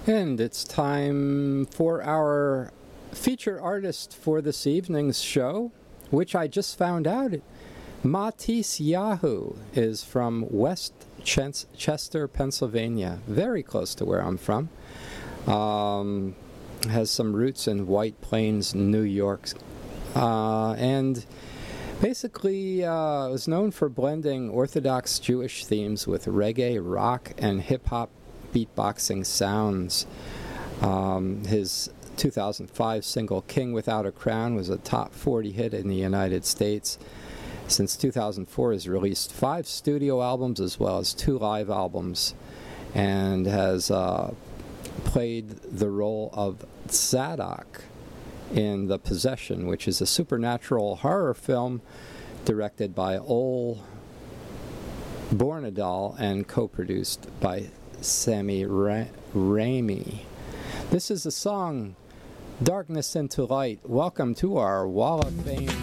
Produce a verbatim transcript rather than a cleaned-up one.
And it's time for our featured artist for this evening's show, which I just found out. Matisse Yahoo is from West Ch- Chester, Pennsylvania, very close to where I'm from. Um, has some roots in White Plains, New York. Uh, and basically uh, was known for blending Orthodox Jewish themes with reggae, rock, and hip-hop beatboxing sounds. Um, his two thousand five single King Without a Crown was a top forty hit in the United States. Since two thousand four, has released five studio albums as well as two live albums, and has uh, played the role of Zadok in The Possession, which is a supernatural horror film directed by Ol Bornedal and co-produced by Sammy Ra- Raimi. This is the song Darkness into Light. Welcome to our Wall of Fame